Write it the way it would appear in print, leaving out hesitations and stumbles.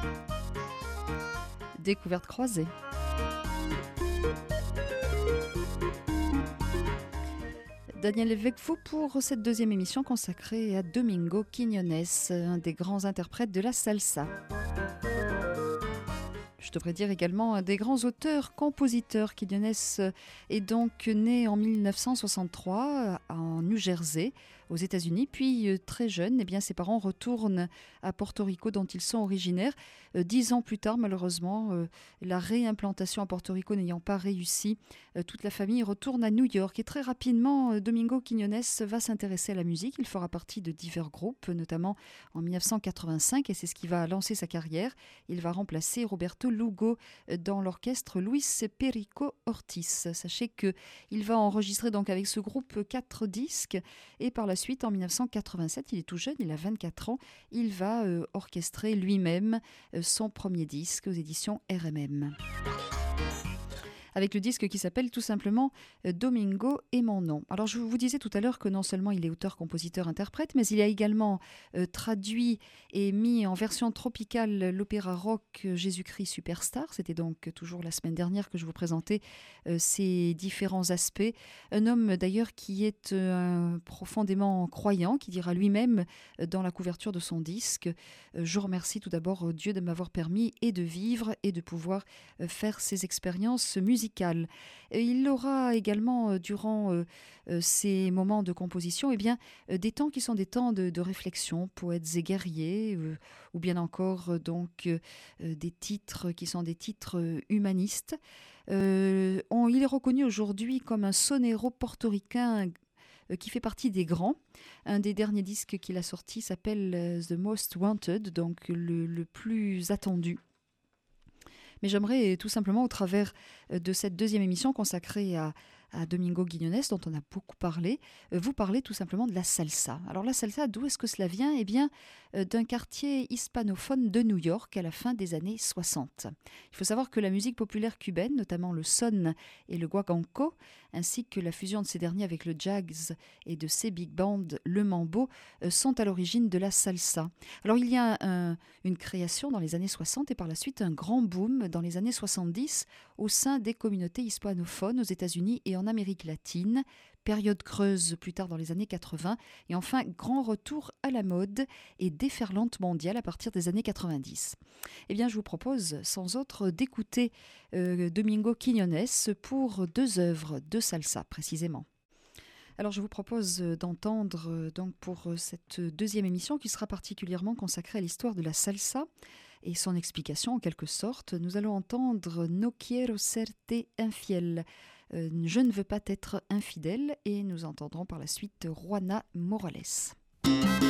Découverte croisée. Daniel avec vous pour cette deuxième émission consacrée à Domingo Quiñones, un des grands interprètes de la salsa. Je devrais dire également un des grands auteurs-compositeurs. Quiñones est donc né en 1963 en New Jersey, aux États-Unis. Puis très jeune, eh bien, ses parents retournent à Porto Rico, dont ils sont originaires. 10 ans plus tard, malheureusement, la réimplantation à Porto Rico n'ayant pas réussi, toute la famille retourne à New York. Et très rapidement, Domingo Quiñones va s'intéresser à la musique. Il fera partie de divers groupes, notamment en 1985, et c'est ce qui va lancer sa carrière. Il va remplacer Roberto Lugo dans l'orchestre Luis Perico Ortiz. Sachez qu'il va enregistrer donc avec ce groupe 4 disques, et par la suite, en 1987, il est tout jeune, il a 24 ans, il va orchestrer lui-même son premier disque aux éditions RMM. Avec le disque qui s'appelle tout simplement Domingo et mon nom. Alors je vous disais tout à l'heure que non seulement il est auteur, compositeur, interprète, mais il a également traduit et mis en version tropicale l'opéra rock Jésus-Christ Superstar. C'était donc toujours la semaine dernière que je vous présentais ces différents aspects. Un homme d'ailleurs qui est profondément croyant, qui dira lui-même dans la couverture de son disque je remercie tout d'abord Dieu de m'avoir permis et de vivre et de pouvoir faire ces expériences musicales. Il aura également, durant ces moments de composition, des temps qui sont des temps de réflexion, poètes et guerriers, ou bien encore des titres qui sont des titres humanistes. Il est reconnu aujourd'hui comme un sonero portoricain qui fait partie des grands. Un des derniers disques qu'il a sorti s'appelle The Most Wanted, donc le plus attendu. Mais j'aimerais tout simplement, au travers de cette deuxième émission consacrée à Domingo Quiñones, dont on a beaucoup parlé, vous parler tout simplement de la salsa. Alors la salsa, d'où est-ce que cela vient ? Eh bien, d'un quartier hispanophone de New York à la fin des années 60. Il faut savoir que la musique populaire cubaine, notamment le son et le guaguancó, ainsi que la fusion de ces derniers avec le jazz et de ces big bands, le mambo, sont à l'origine de la salsa. Alors il y a une création dans les années 60 et par la suite un grand boom dans les années 70 au sein des communautés hispanophones aux États-Unis et en Amérique latine, période creuse plus tard dans les années 80 et enfin grand retour à la mode et déferlante mondiale à partir des années 90. Eh bien je vous propose sans autre d'écouter Domingo Quiñones pour 2 œuvres de salsa précisément. Alors je vous propose d'entendre donc pour cette deuxième émission qui sera particulièrement consacrée à l'histoire de la salsa et son explication en quelque sorte. Nous allons entendre No quiero serte infiel, je ne veux pas être infidèle, et nous entendrons par la suite Juana Morales.